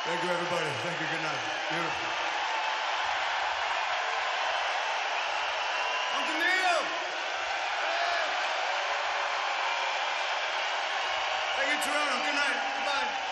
Thank you, everybody. Thank you. Good night. Beautiful. Uncle Neil! Thank you, Toronto. Good night. Goodbye.